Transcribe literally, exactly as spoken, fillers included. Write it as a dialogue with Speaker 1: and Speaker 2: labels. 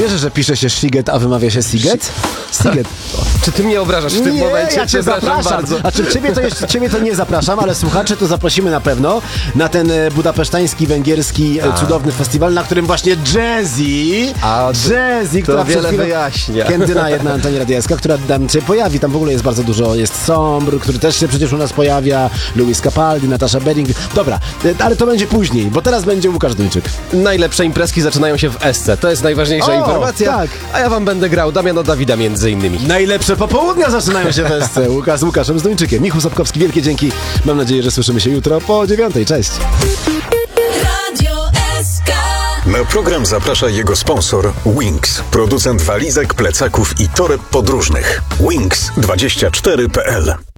Speaker 1: Wiesz, że pisze się Siget, a wymawia się Siget? Siget.
Speaker 2: Czy ty mnie obrażasz w tym
Speaker 1: nie,
Speaker 2: momencie?
Speaker 1: ja cię zapraszam.
Speaker 2: Bardzo.
Speaker 1: A czy ciebie to, jeszcze, ciebie to nie zapraszam, ale słuchaczy to zaprosimy na pewno na ten e, budapesztański, węgierski, e, cudowny festiwal, na którym właśnie Jazzy,
Speaker 2: A,
Speaker 1: Jazzy,
Speaker 2: to
Speaker 1: która
Speaker 2: wiele
Speaker 1: przed chwilą,
Speaker 2: wyjaśnia.
Speaker 1: Candy Night na antenie Radia S K, która tam się pojawi, tam w ogóle jest bardzo dużo, jest Sombr, który też się przecież u nas pojawia, Louis Capaldi, Natasha Beding. Dobra, e, ale to będzie później, bo teraz będzie Łukasz Duńczyk.
Speaker 2: Najlepsze imprezki zaczynają się w Esce. To jest najważniejsza
Speaker 1: O,
Speaker 2: informacja.
Speaker 1: tak.
Speaker 2: A ja wam będę grał Damiana Dawida między innymi.
Speaker 1: Najlepsze popołudnia zaczynają się w S C. Łukasz z Łukaszem z Duńczykiem. Michał Sapkowski, wielkie dzięki. Mam nadzieję, że słyszymy się jutro po dziewiątej. Cześć.
Speaker 3: Radio S K.
Speaker 4: Na program zaprasza jego sponsor Wings, producent walizek, plecaków i toreb podróżnych. Wings dwadzieścia cztery kropka p l